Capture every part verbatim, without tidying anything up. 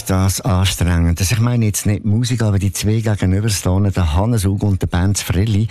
das anstrengend. Also ich meine jetzt nicht Musik, aber die zwei gegenüberstehenden, der Hannes Ug und der Benz Frelli,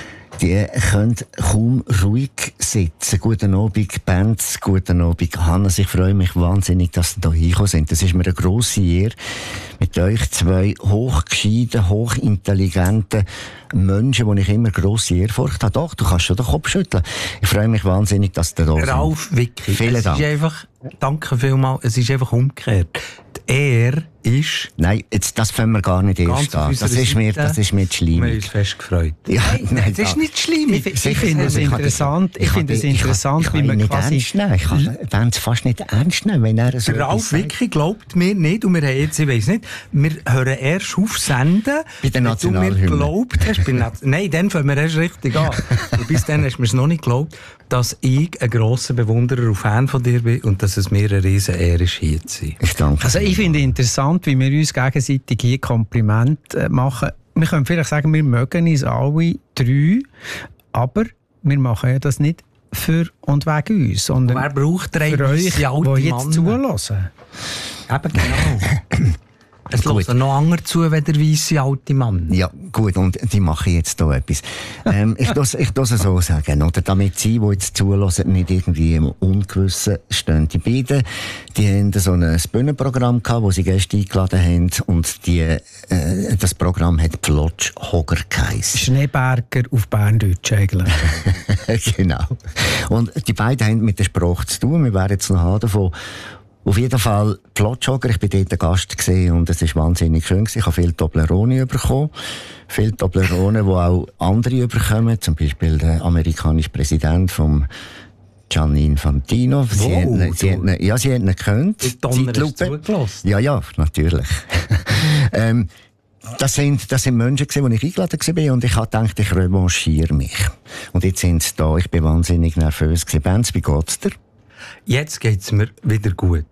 die können kaum ruhig sitzen. Guten Abend, Benz, guten Abend, Hannes. Ich freue mich wahnsinnig, dass Sie hier hingekommen sind. Das ist mir eine grosse Ehre, mit euch zwei hochgescheiten, hochintelligenten Menschen, die ich immer grosse Ehrfurcht habe. Doch, du kannst schon den Kopf schütteln. Ich freue mich wahnsinnig, dass ihr da seid. Ralf, Vicky, vielen es Dank. Ist einfach, danke vielmals, es ist einfach umgekehrt. Die Ehre ist... Nein, jetzt, das können wir gar nicht erst an. Das ist mir, das ist mir zu schleimig. Wir haben uns fest gefreut. Ja, nein, nein, das ist nicht schleimig. Ich, ich finde es interessant, ich finde es interessant, wie man quasi... Ich kann es fast nicht ernst nehmen, wenn er so... Ralf Vicky glaubt mir nicht, und wir haben jetzt, ich weiss nicht, wir hören erst auf Senden, bei der Nationalhymne. Wenn du mir geglaubt hast, bei Nat- nein, dann fangen wir erst richtig an. Und bis dann hast du mir es noch nicht geglaubt, dass ich ein grosser Bewunderer und Fan von dir bin und dass es mir eine riesen Ehre ist, hier zu sein. Ich danke. Also ich finde interessant, wie wir uns gegenseitig hier Komplimente machen. Wir können vielleicht sagen, wir mögen uns alle drei, aber wir machen ja das nicht für und wegen uns, sondern Wer braucht drei für euch, die jetzt Männer? zuhören. Eben genau. Es lässt noch anders zu, wenn der weisse alte Mann. Ja, gut, und die machen jetzt hier etwas. ähm, ich muss ich es so sagen, oder? Damit sie, die jetzt zulassen, nicht irgendwie im Ungewissen stehen. Die beiden, die haben so ein Bühnenprogramm gehabt, wo sie Gäste eingeladen haben, und die, äh, das Programm hat Plotschhoger geheissen. Schneeberger auf Berndeutsch eigentlich. Genau. Und die beiden haben mit der Sprache zu tun. Wir werden jetzt noch haben davon. Auf jeden Fall Plotschhoger, ich war dort ein Gast gewesen, und es war wahnsinnig schön gewesen. Ich habe viele Toblerone bekommen. Viele Toblerone, die auch andere bekommen. Zum Beispiel der amerikanische Präsident vom Gianni Infantino. Sie Wow, haben, sie haben, ja, sie haben ihn gekannt. Die Donner ist zugelassen. Ja, ja, natürlich. ähm, Das sind, das sind Menschen gewesen, die ich eingeladen war, und ich habe gedacht, ich revanchiere mich. Und jetzt sind sie da. Ich bin wahnsinnig nervös gewesen. Benz, wie geht's dir? Jetzt geht es mir wieder gut.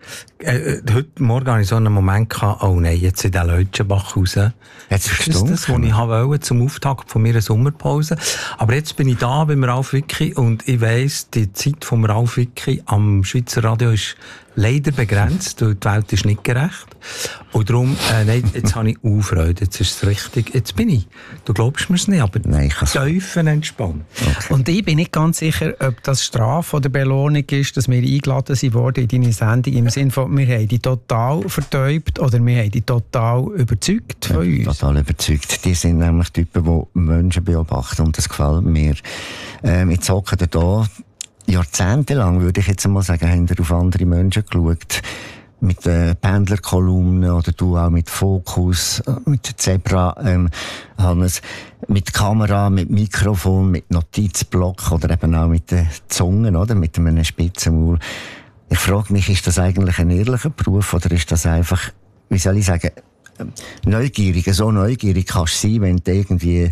Äh, heute Morgen hatte ich so einen Moment gehabt, oh nein, jetzt in den Leutschenbach raus. Jetzt ist das das, was ich wollte zum Auftakt von meiner Sommerpause. Aber jetzt bin ich da beim Ralf Vicky, und ich weiss, die Zeit vom Ralf Vicky am Schweizer Radio ist leider begrenzt, weil die Welt ist nicht gerecht. Und darum, äh, nein, jetzt habe ich auch Freude, jetzt ist es richtig, jetzt bin ich. Du glaubst mir es nicht, aber nein, tiefenentspannt. Okay. Und ich bin nicht ganz sicher, ob das Strafe oder Belohnung ist, dass wir eingeladen sind worden in deine Sendung, im Sinne von, wir haben die total vertäubt oder wir haben die total überzeugt von ja, uns. Total überzeugt. Die sind nämlich Typen, die Menschen beobachten, und das gefällt mir. Ähm, jetzt hocken ihr da. Jahrzehntelang, würde ich jetzt mal sagen, haben wir auf andere Menschen geschaut. Mit den Pendlerkolumnen, oder du auch mit Fokus, mit Zebra, ähm, Hannes, mit Kamera, mit Mikrofon, mit Notizblock, oder eben auch mit den Zungen, oder? Mit einem spitzen Maul. Ich frage mich, ist das eigentlich ein ehrlicher Beruf, oder ist das einfach, wie soll ich sagen, neugierig? So neugierig kannst du sein, wenn du irgendwie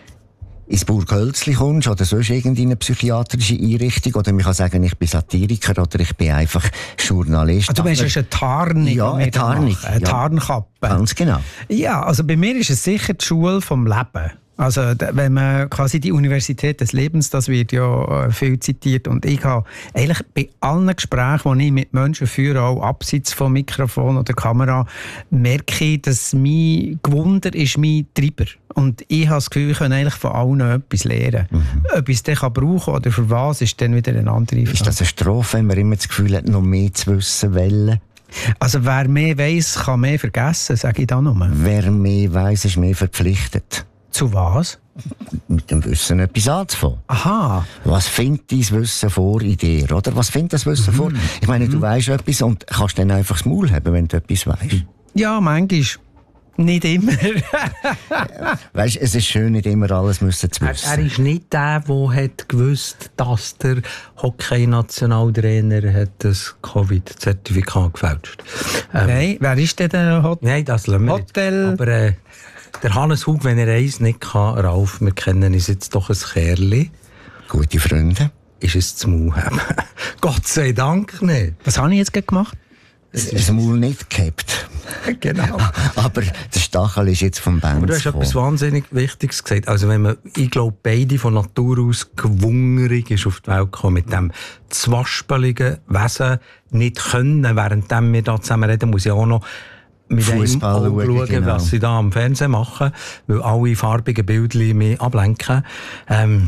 ins Burghölzli kommst oder sonst irgendeine psychiatrische Einrichtung, oder man kann sagen, ich bin Satiriker oder ich bin einfach Journalist. Ah, du meinst, es ist eine Tarnung? Ja, eine Tarnung. Eine ja. Tarnkappe. Ganz genau. Ja, also bei mir ist es sicher die Schule vom Leben. Also wenn man quasi die Universität des Lebens, das wird ja viel zitiert, und ich habe eigentlich bei allen Gesprächen, die ich mit Menschen führe, auch abseits vom Mikrofon oder Kamera, merke ich, dass mein Gewunder ist mein Treiber. Und ich habe das Gefühl, ich kann eigentlich von allen etwas lernen. Mhm. Ob ich es dann brauchen kann oder für was, ist dann wieder eine andere Frage. Ist das eine Strophe, wenn man immer das Gefühl hat, noch mehr zu wissen wollen? Also wer mehr weiss, kann mehr vergessen, sage ich da nur. Wer mehr weiss, ist mehr verpflichtet. Zu was? Mit dem Wissen etwas anzufangen. Aha. Was findet dein Wissen vor in dir, oder? Was findet das Wissen mhm. vor? Ich meine, du mhm. weisst etwas und kannst dann einfach das Maul haben, wenn du etwas weisst. Ja, manchmal. Nicht immer. Weißt, es ist schön, nicht immer alles müssen zu wissen. Er, er ist nicht der, der hat gewusst, dass der Hockey-Nationaltrainer das Covid-Zertifikat gefälscht. Ähm, Nein, wer ist denn der Hotel? Nein, das lassen wir Hotel. Nicht. Aber äh, der Hannes Hug, wenn er eins nicht kann, Ralf, wir kennen uns jetzt doch ein Kerli. Gute Freunde. Ist es zu Maul haben. Gott sei Dank nicht. Was habe ich jetzt gemacht? Das Maul nicht gehabt. Genau. Aber der Stachel ist jetzt vom Benz. Aber du hast gekommen. Etwas wahnsinnig Wichtiges gesagt. Also wenn man, ich glaube, beide von Natur aus gewungerig ist auf die Welt gekommen, mit dem zwaspeligen Wesen nicht können, während wir da zusammen reden, muss ich auch noch mit Fußball einem schauen, genau. was sie da am Fernsehen machen, weil alle farbigen Bildchen mich ablenken. Ähm,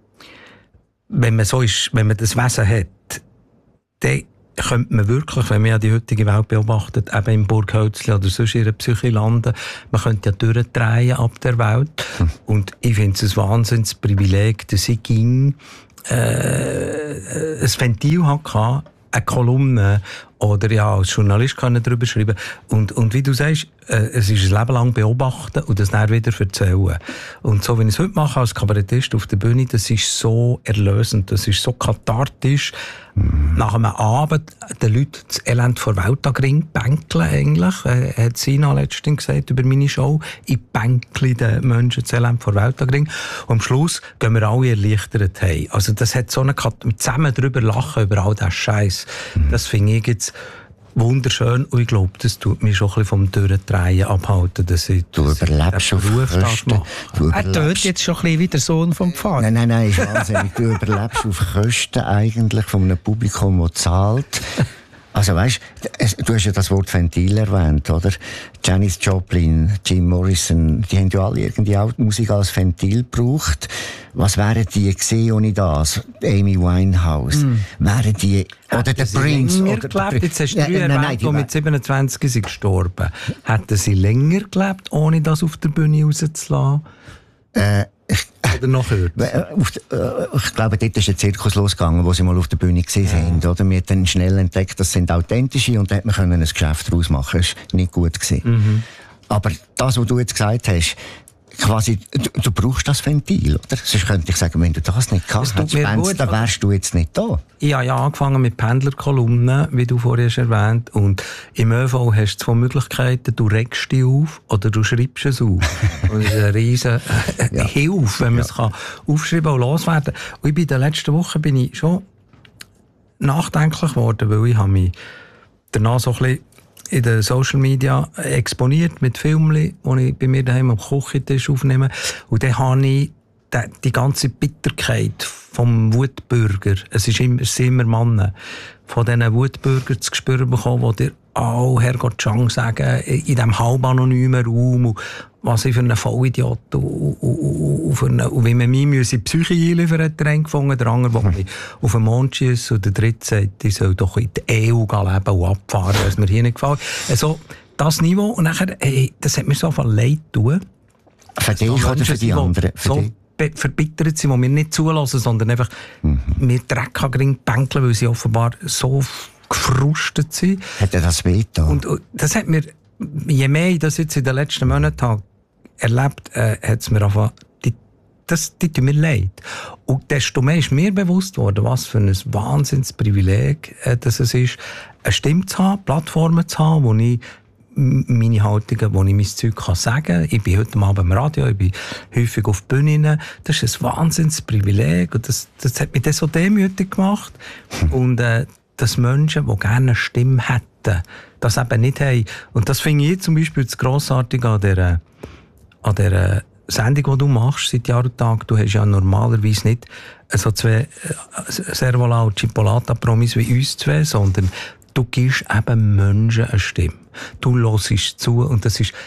wenn man so ist, wenn man das Wesen hat, dann könnte man wirklich, wenn man ja die heutige Welt beobachtet, eben im Burghölzli oder sonst in einer Psyche landen, man könnte ja durchdrehen ab der Welt. Hm. Und ich finde es ein Wahnsinnsprivileg, dass ich ging, äh, ein Ventil hatte, eine Kolumne oder ja, als Journalist kann ich darüber schreiben. Und, und wie du sagst, äh, es ist ein Leben lang beobachten und das dann wieder erzählen. Und so, wie ich es heute mache als Kabarettist auf der Bühne, das ist so erlösend, das ist so kathartisch. Mm. Nach einem Abend den Leuten das Elend vor Weltagring bänkeln eigentlich, äh, hat Sina letztens gesagt über meine Show, ich bänkle den Menschen das Elend vor Weltagring. Und am Schluss gehen wir alle erleichtert heim. Also das hat so eine Kat- zusammen darüber lachen, über all diesen Scheiß. Mm. Das finde ich jetzt wunderschön und ich glaube, das tut mich schon ein bisschen vom Durchdrehen abhalten, dass ich du dass überlebst auf Kosten. Er tötet jetzt schon ein bisschen wie der Sohn vom Pfad. Nein, nein, nein, ist wahnsinnig. Du überlebst auf Kosten eigentlich von einem Publikum, das zahlt. Also weißt, du hast ja das Wort Ventil erwähnt, oder? Janis Joplin, Jim Morrison, die haben ja alle irgendwie auch die Musik als Ventil gebraucht. Was wären die gewesen ohne das? Amy Winehouse. Mm. Wären die, oder der Prince. Oder gelebt? Jetzt hast du drei ja, erwähnt, die mit siebenundzwanzig sind gestorben. Hätten sie länger gelebt, ohne das auf der Bühne rauszulassen? Äh, Ich, Oder noch hört. Ich glaube, dort ist ein Zirkus losgegangen, wo sie mal auf der Bühne gesehen ja. sind. Oder? Wir haben dann schnell entdeckt, das sind authentische und da hat man ein Geschäft daraus machen. Das war nicht gut gewesen. Mhm. Aber das, was du jetzt gesagt hast, quasi, du, du brauchst das Ventil, oder? Sonst könnte ich sagen, wenn du das nicht kannst, dann wärst du jetzt nicht da. Ich habe ja angefangen mit Pendlerkolumnen, wie du vorhin hast erwähnt. Und im ÖV hast du zwei Möglichkeiten. Du regst dich auf oder du schreibst es auf. Und das ist eine riesen äh, ja. Hilfe, wenn man ja. es kann aufschreiben und loswerden. Und ich bin in der letzten Woche bin ich schon nachdenklich geworden, weil ich habe mich danach so ein bisschen in den Social Media exponiert mit Filmen, die ich bei mir daheim am Küchentisch aufnehme. Und dann habe ich die, die ganze Bitterkeit vom Wutbürger, es ist immer, es sind immer Männer, von diesen Wutbürgern zu spüren bekommen, die dir «Oh, Herrgott Chang» sagen, in diesem halb anonymen Raum, und was ich für einen Vollidiot und, und, und, und, eine, und wie man mir in die Psyche einliefern hat, der gefunden, der andere, der mich auf den Mond schießt, und der dritte sagt, ich soll doch in die E U leben und abfahren, was mir hier nicht gefällt. Also, das Niveau, und nachher, hey, das hat mir so viel leid getan. Für dich oder für die anderen? Für so verbittert sind, die mir nicht zulassen, sondern einfach mhm. mir Dreck an bänkeln, weil sie offenbar so gefrustet sind. Hat er das wehgetan? Und, und das hat mir, je mehr ich das jetzt in den letzten Monaten habe erlebt, äh, hat es mir einfach, die, das, die tut mir leid. Und desto mehr ist mir bewusst worden, was für ein Wahnsinnsprivileg äh, dass es ist, eine Stimme zu haben, Plattformen zu haben, wo ich meine Haltungen, wo ich mein Zeug kann sagen kann. Ich bin heute Abend im Radio, ich bin häufig auf Bühnen. Das ist ein Wahnsinnsprivileg und das, das hat mich dann so demütig gemacht. Und äh, dass Menschen, die gerne eine Stimme hätten, das eben nicht haben. Und das finde ich zum Beispiel das Grossartige an dieser, an dieser Sendung, die du machst seit Jahr und Tag. Du hast ja normalerweise nicht so zwei Servola und Chipolata-Promis wie uns zwei, sondern du gibst eben Menschen eine Stimme. Du hörst zu und das ist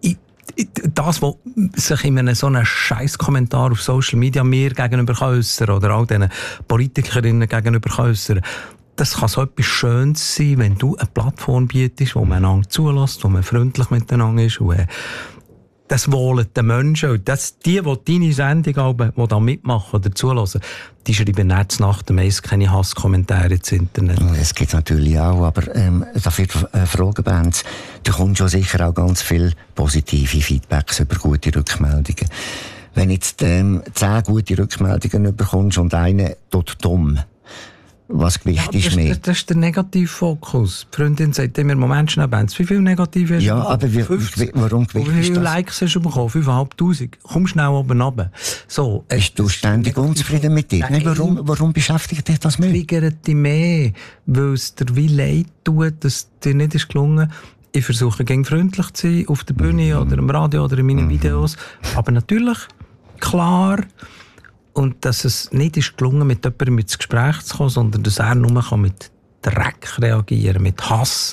das, was sich in einem so einem Scheiß-Kommentar auf Social Media mir gegenüber äußern oder all diesen Politikerinnen gegenüber äußern. Das kann so etwas Schönes sein, wenn du eine Plattform bietest, wo man einander zulässt, wo man freundlich miteinander ist. Und, äh, das wollen die Menschen. Und das, die, die deine Sendung haben, die da mitmachen oder zulassen, die schreiben nicht nach dem meist keine Hasskommentare ins Internet. Es gibt natürlich auch, aber ähm, dafür äh, fragen, Benz, du kommst schon sicher auch ganz viele positive Feedbacks über gute Rückmeldungen. Wenn jetzt ähm, zehn gute Rückmeldungen bekommst und eine tut dumm, was Gewicht ja, ist mehr? Das, das ist der Negativfokus. Die Freundin sagt immer, Moment schnell, Benz, wie viel Negative hast du? Ja, aber wie, wie, warum Gewicht ist das? Wie viele Likes hast du bekommen? fünftausendfünfhundert. Komm schnell oben runter. So, bist du ständig unzufrieden mit dir? Nein, warum, warum beschäftigt dich das mehr? Triggert dich mehr, weil es dir wie leid tut, dass es dir nicht ist gelungen. Ich versuche, gegen freundlich zu sein, auf der Bühne mm. oder im Radio oder in meinen mm. Videos. Aber natürlich, klar, und dass es nicht ist gelungen, mit jemandem ins Gespräch zu kommen, sondern dass er nur mit Dreck reagieren kann, mit Hass.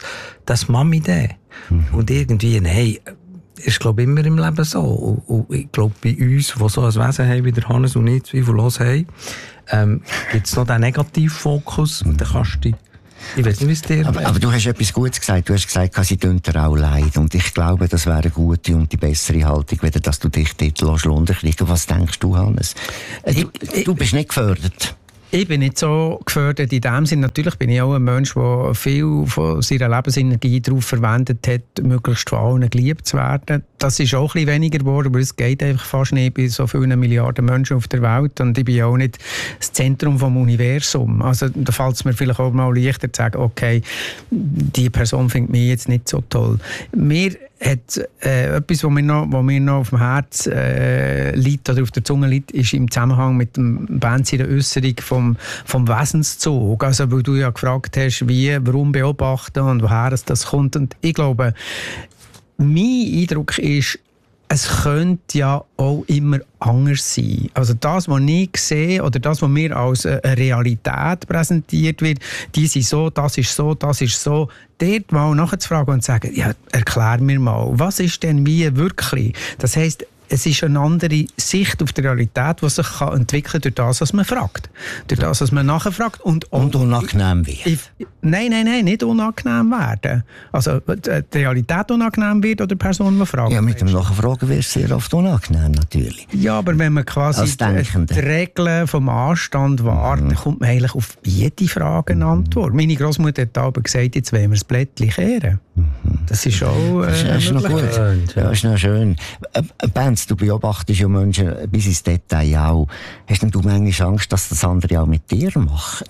das Mami der. Mhm. Und irgendwie, nein, ist, glaube ich, immer im Leben so. Und, und ich glaube, bei uns, die so ein Wesen haben, wie der Hannes und ich zweifellos haben, ähm, gibt es noch den Negativfokus und dann kannst du ich weiß nicht, wie es dir aber, aber du hast etwas Gutes gesagt. Du hast gesagt, sie tun dir auch leid. Und ich glaube, das wäre eine gute und die bessere Haltung, weder dass du dich dort runterkriegst. Was denkst du, Hannes? Du, du bist nicht gefördert. Ich bin nicht so gefördert in dem Sinn. Natürlich bin ich auch ein Mensch, der viel von seiner Lebensenergie darauf verwendet hat, möglichst von allen geliebt zu werden. Das ist auch ein bisschen weniger geworden, aber es geht einfach fast nicht bei so vielen Milliarden Menschen auf der Welt. Und ich bin auch nicht das Zentrum vom Universum. Also da fällt es mir vielleicht auch mal leichter zu sagen, okay, die Person findet mich jetzt nicht so toll. Mir hat äh, etwas, was mir, noch, was mir noch auf dem Herz äh, liegt oder auf der Zunge liegt, ist im Zusammenhang mit dem Benz in der Äusserung vom, vom Wesenszug. Also, weil du ja gefragt hast, wie, warum beobachten und woher es das kommt. Und ich glaube, mein Eindruck ist, es könnte ja auch immer anders sein. Also das, was ich sehe, oder das, was mir als eine Realität präsentiert wird, die sind so, das ist so, das ist so, dort mal nachzufragen und zu sagen, ja, erklär mir mal, was ist denn wie wirklich? Das heisst, es ist eine andere Sicht auf die Realität, die sich kann entwickeln durch das, was man fragt. Durch das, was man nachfragt. Und, und unangenehm wird. Ich, nein, nein, nein, nicht unangenehm werden. Also die Realität unangenehm wird oder die Person, die fragt. Ja, mit dem Nachfragen wird es sehr oft unangenehm, natürlich. Ja, aber wenn man quasi die, die Regeln vom Anstand wahrt, mhm. kommt man eigentlich auf jede Frage eine Antwort. Mhm. Meine Großmutter hat aber gesagt, jetzt wollen wir das Blättchen kehren. Mhm. Das ist auch äh, das ist, das ist noch gut. Ja, das ist noch schön. Äh, Benz, du beobachtest ja Menschen bis ins Detail auch. Hast denn du manchmal Angst, dass das andere auch mit dir machen?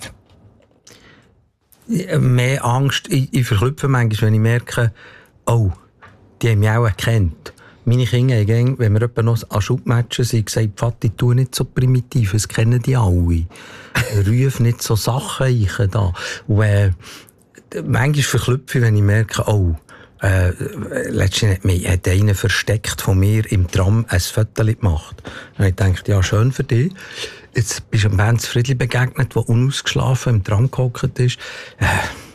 Mehr Angst. Ich, ich verklüpfe manchmal, wenn ich merke, oh, die haben mich auch erkannt. Meine Kinder haben, wenn wir etwa noch an Schubmatchen sind, gesagt, Vati, tu nicht so primitiv, das kennen die alle. Ruf nicht so Sachen ein. Da. Und, äh, manchmal verklüpfe ich, wenn ich merke, oh, Äh, letztens hat, mich, hat einer versteckt von mir im Tram ein Foto gemacht. Und ich dachte, ja, schön für dich. Jetzt bist du einem Benz Friedli begegnet, der unausgeschlafen im Tram gehockt ist. Äh,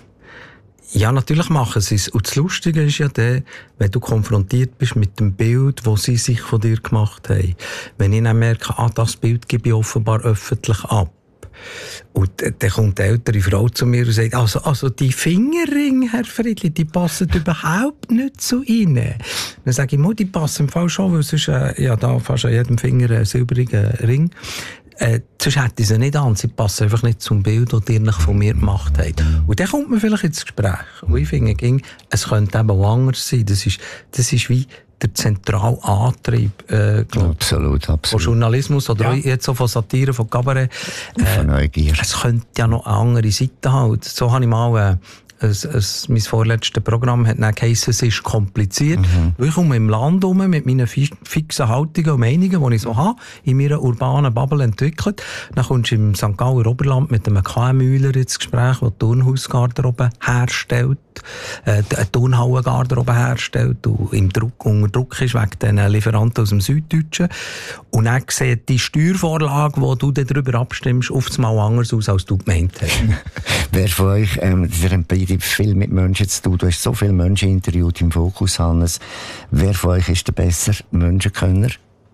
ja, natürlich machen sie es. Und das Lustige ist ja der, wenn du konfrontiert bist mit dem Bild, das sie sich von dir gemacht haben. Wenn ich dann merke, ah, das Bild gebe ich offenbar öffentlich ab. Und dann kommt die ältere Frau zu mir und sagt, also, also die Fingerringe, Herr Friedli, die passen überhaupt nicht zu Ihnen. Dann sage ich, die passen im Fall schon, weil sonst, äh, ja, da fast an jedem Finger einen silbrigen Ring. Äh, sonst hätte ich sie nicht an. Sie passen einfach nicht zum Bild, das ihr von mir gemacht habt. Und dann kommt man vielleicht ins Gespräch. Und ich finde, es könnte eben auch anders sein. Das ist, das ist wie der zentrale Antrieb, äh, glaub, absolut, absolut. Von Journalismus oder ja. jetzt auch von Satire, von Kabarett. Äh, von Neugier. Es könnte ja noch eine andere Seite haben. So habe ich mal, äh, es, es, mein vorletztes Programm hat dann geheißen, es ist kompliziert. Mhm. Ich komme im Land um mit meinen fixen Haltungen und Meinungen, die ich so habe, in meiner urbanen Bubble entwickelt. Dann kommst du im Sankt Galler Oberland mit einem K M-Müller ins Gespräch, der Turnhausgarderobe herstellt, äh, eine Turnhallengarderobe herstellt und im Druck, unter Druck ist wegen den Lieferanten aus dem Süddeutschen. Und dann sieht die Steuervorlage, die du darüber abstimmst, oft mal anders aus, als du gemeint hast. Wer von euch, ähm, ihr habt beide viel mit Menschen zu tun, du hast so viele Menschen interviewt im Fokus, Hannes. Wer von euch ist der bessere Menschenkönner?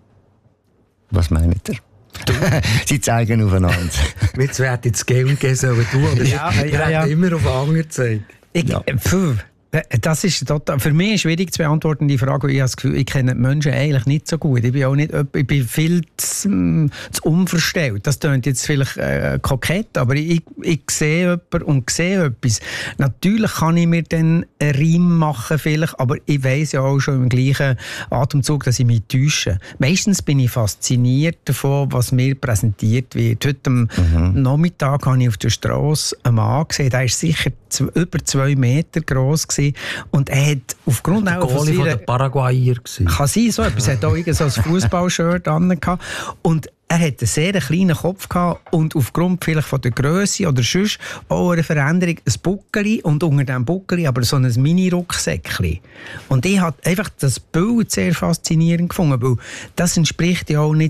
Was meint ihr? Sie zeigen aufeinander. Jetzt werden das Geld geben sollen, du oder ja, ich. Ja, ja. immer auf andere zeigen. Ich, ja. pf, das ist total, für mich schwierig zu beantworten, die Frage. Ich habe das Gefühl, ich kenne die Menschen eigentlich nicht so gut. Ich bin auch nicht, ich bin viel zu, zu unverstellt. Das klingt jetzt vielleicht äh, kokett, aber ich, ich sehe jemanden und sehe etwas. Natürlich kann ich mir dann einen Reim machen, vielleicht, aber ich weiss ja auch schon im gleichen Atemzug, dass ich mich täusche. Meistens bin ich fasziniert davon, was mir präsentiert wird. Heute am mhm. Nachmittag habe ich auf der Straße einen Mann gesehen, der ist sicher über zwei Meter gross gewesen. Und er hat aufgrund auch von seiner... der Paraguayer gewesen. Kann sein, so etwas. Er hat auch so ein Fußballshirt an. Und er hat einen sehr kleinen Kopf gehabt und aufgrund vielleicht von der Grösse oder sonst auch eine Veränderung ein Buckeli und unter dem Buckeli aber so ein Mini-Rucksäckchen. Und ich habe einfach das Bild sehr faszinierend gefunden, weil das entspricht ja auch nicht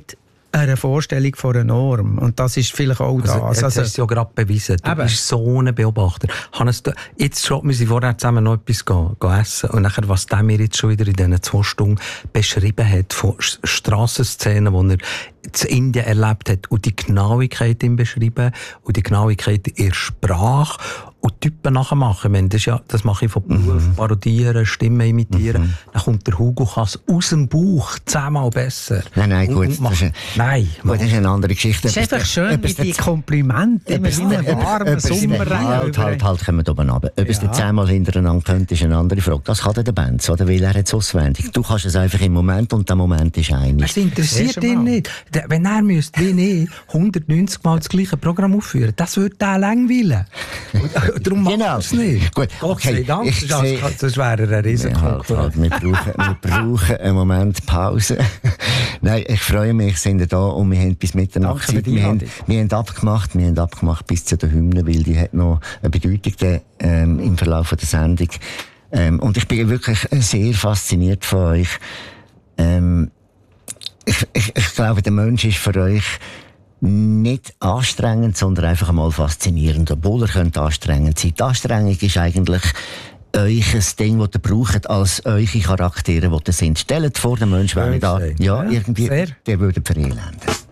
einer Vorstellung von einer Norm. Und das ist vielleicht auch also, das. Jetzt also, hast du ja gerade bewiesen. Du eben. bist so ein Beobachter. Hannes, jetzt schon, wir sind vorher zusammen noch etwas gehen, gehen essen. Und nachher, was der mir jetzt schon wieder in diesen zwei Stunden beschrieben hat, von Strassenszenen, die er in Indien erlebt hat, und die Genauigkeit ihm beschrieben, und die Genauigkeit in der Sprache, und Typen nachmachen. Ich meine, das, ist ja, das mache ich von Beruf, mhm. parodieren, Stimmen imitieren. Mhm. Dann kommt der Hugo Kass aus dem Bauch zehnmal besser. Nein, nein, gut. Und, und macht, das ist, nein, gut, das ist eine andere Geschichte. Es ist einfach schön, wie die Komplimente immer wie einen warmen Sommerregen. Halt, halt, halt, kommen wir oben runter. Ob ja. es dir zehnmal hintereinander könnte, ist eine andere Frage. Das kann der Benz, oder? Weil er hat es auswendig. Du kannst es einfach im Moment, und der Moment ist einig. Es interessiert ihn nicht. Wenn er müsste, wie ich, hundertneunzig Mal das gleiche Programm aufführen, das würde er langweilen. Darum macht genau. es nicht. Gut, Gott sei Dank, ich das, seh, das wäre ein Risiko. Ja, halt, halt. Wir, brauchen, wir brauchen einen Moment Pause. Nein, ich freue mich, wir sind da und wir haben bis Mitternacht Zeit. Wir haben, wir haben abgemacht, wir haben abgemacht bis zu der Hymne, weil die hat noch eine Bedeutung ähm, im Verlauf der Sendung. Ähm, und ich bin wirklich sehr fasziniert von euch. Ähm, ich, ich, ich glaube, der Mensch ist für euch nicht anstrengend, sondern einfach einmal faszinierend. Obwohl er könnte anstrengend sein. Die Anstrengung ist eigentlich euch ein Ding, das ihr braucht als eure Charaktere, die ihr sind. Stellt vor, der Mensch wäre da, ja, irgendwie, der würde verelenden.